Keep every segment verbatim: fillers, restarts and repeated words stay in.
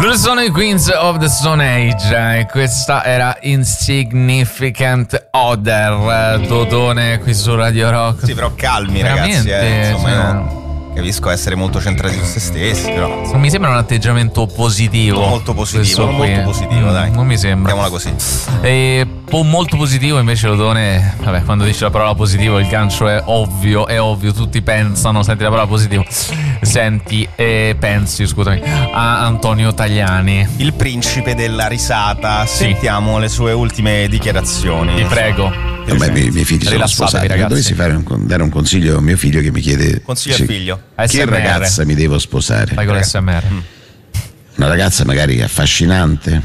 Loro sono i Queens of the Stone Age e questa era Insignificant Other, Dodone qui su Radio Rock. Sì, però calmi veramente, ragazzi, eh. Insomma, cioè... io capisco essere molto centrati su se stessi, però non mi sembra un atteggiamento positivo. Molto positivo, molto qui. positivo, dai. Non mi sembra. Mettiamola così. E po- molto positivo invece Lodone, vabbè, quando dice la parola positivo il gancio è ovvio, è ovvio, tutti pensano, senti la parola positivo, senti e pensi, scusami, a Antonio Tagliani, il principe della risata. Sì. Sentiamo le sue ultime dichiarazioni. Ti prego. Vabbè, i miei figli sono sposati. Se dovessi fare un, dare un consiglio a mio figlio che mi chiede consiglio se, al figlio che A S M R. ragazza mi devo sposare. Vai con l'S M R. Mm. Una ragazza magari affascinante.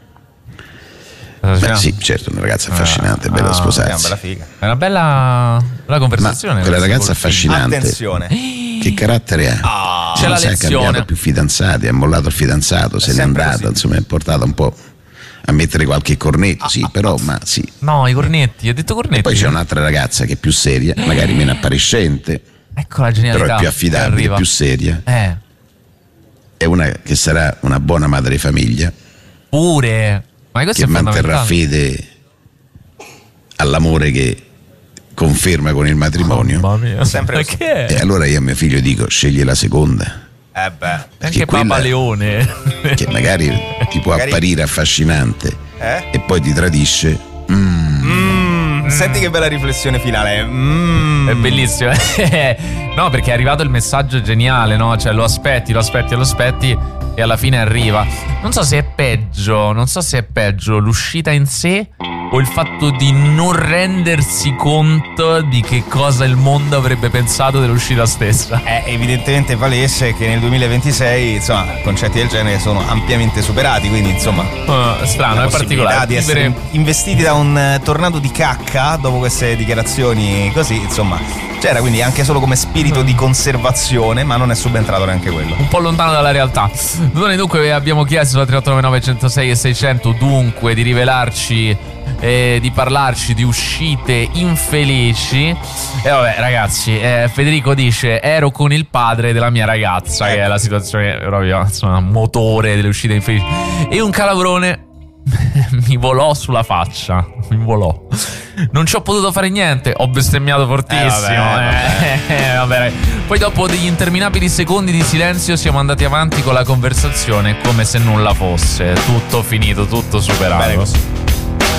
Beh, sì, certo, una ragazza affascinante, è bella ah, È una sposarsi. bella figa. È una bella, bella conversazione. Ma quella ragazza col figlio. affascinante, Attenzione. che carattere ha? Ah, C'è la Non si è lezione. cambiato più fidanzati, ha mollato il fidanzato, se n'è sempre andata, così. insomma è portata un po' a mettere qualche cornetto, sì, però ma sì. No, i cornetti, ho detto cornetti. Poi c'è un'altra ragazza che è più seria, magari meno appariscente, Ecco la genialità. però è più che affidabile, arriva. più seria. Eh, È una che sarà una buona madre di famiglia, pure. Ma questo che è manterrà fondamentale. fede all'amore che conferma con il matrimonio. Mamma mia. Sempre così. Perché? E allora io a mio figlio dico: scegli la seconda, Eh beh. Anche quella- Papa Leone. che magari ti può Magari- apparire affascinante Eh? e poi ti tradisce. Mm. Mm, senti che bella riflessione finale. Mm. È bellissimo. No, perché è arrivato il messaggio geniale, no? Cioè lo aspetti, lo aspetti, lo aspetti e alla fine arriva. Non so se è peggio, non so se è peggio l'uscita in sé o il fatto di non rendersi conto di che cosa il mondo avrebbe pensato dell'uscita stessa. È evidentemente palese che nel duemilaventisei, insomma, concetti del genere sono ampiamente superati, quindi insomma Uh, strano, la è possibilità particolare. di essere Vivere- investiti da un eh, tornado di cacca dopo queste dichiarazioni così, insomma, c'era quindi anche solo come spirito di conservazione, ma non è subentrato neanche quello. un po' lontano dalla realtà. Doni, dunque abbiamo chiesto alla tre otto nove nove uno zero sei e seicento dunque di rivelarci e di parlarci di uscite infelici. E vabbè ragazzi, eh, Federico dice: ero con il padre della mia ragazza, che è la situazione proprio, insomma, motore delle uscite infelici. E un calabrone mi volò sulla faccia. Mi volò. Non ci ho potuto fare niente. Ho bestemmiato fortissimo. Eh, vabbè, eh, eh, vabbè. Poi dopo degli interminabili secondi di silenzio siamo andati avanti con la conversazione come se nulla fosse. Tutto finito, tutto superato. Bene così.